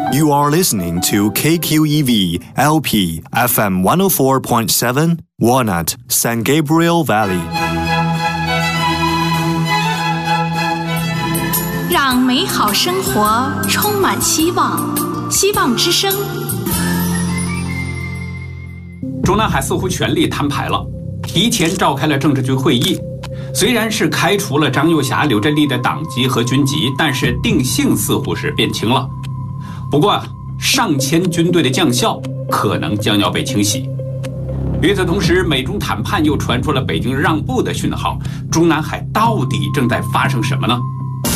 You are listening to KQEV LP FM 104.7 Walnut San Gabriel Valley。 让美好生活充满希望，希望之声。 中南海似乎全力摊牌了，提前召开了政治局会议。虽然是开除了张幼霞、刘振立的党籍和军籍，但是定性似乎是变轻了。不过上千军队的将校可能将要被清洗。与此同时，美中谈判又传出了北京让步的讯号。中南海到底正在发生什么呢？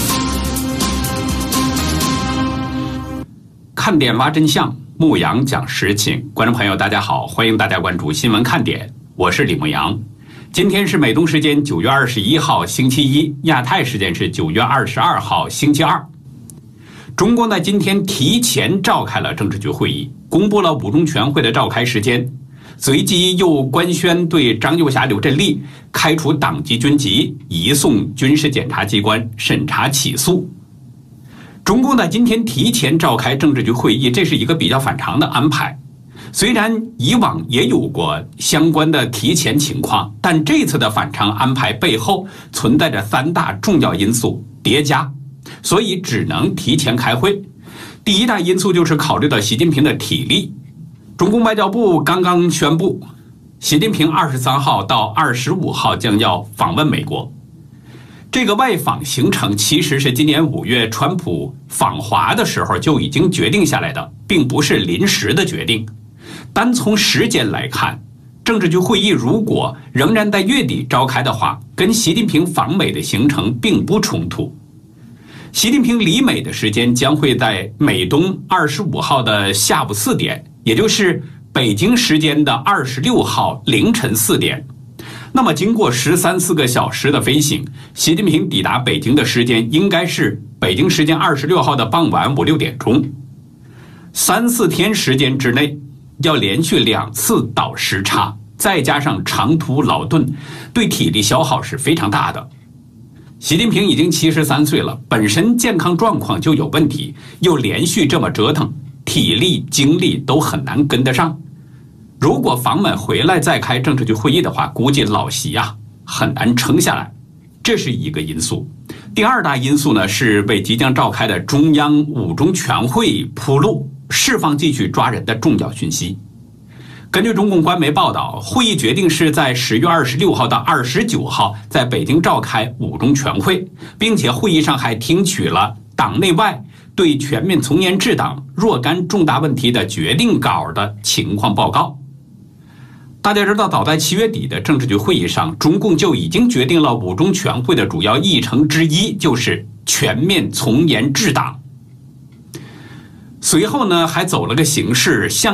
看点挖真相，牧羊讲实情。观众朋友大家好，欢迎大家关注新闻看点，我是李牧阳。今天是美东时间9月21号星期一，亚太时间是9月22号星期二。中共在今天提前召开了政治局会议，公布了五中全会的召开时间，随即又官宣对张幼霞、刘振立开除党籍军籍，移送军事检察机关审查起诉。中共在今天提前召开政治局会议，这是一个比较反常的安排。虽然以往也有过相关的提前情况，但这次的反常安排背后存在着三大重要因素叠加，所以只能提前开会。第一大因素就是考虑到习近平的体力。中共外交部刚刚宣布，习近平23号到25号将要访问美国。这个外访行程其实是今年5月川普访华的时候就已经决定下来的，并不是临时的决定。单从时间来看，政治局会议如果仍然在月底召开的话，跟习近平访美的行程并不冲突。习近平离美的时间将会在美东25号的下午4点，也就是北京时间的26号凌晨4点。那么经过13-14个小时的飞行，习近平抵达北京的时间应该是北京时间26号的傍晚5-6点钟。3-4天时间之内要连续2次倒时差，再加上长途劳顿，对体力消耗是非常大的。习近平已经73岁了，本身健康状况就有问题，又连续这么折腾，体力精力都很难跟得上。如果访美回来再开政治局会议的话，估计老习很难撑下来，这是一个因素。第二大因素呢，是为即将召开的中央五中全会铺路，释放继续抓人的重要讯息。根据中共官媒报道，会议决定是在10月26号到29号在北京召开五中全会，并且会议上还听取了党内外对全面从严治党若干重大问题的决定稿的情况报告。大家知道，早在7月底的政治局会议上，中共就已经决定了五中全会的主要议程之一就是全面从严治党。随后呢，还走了个形式，向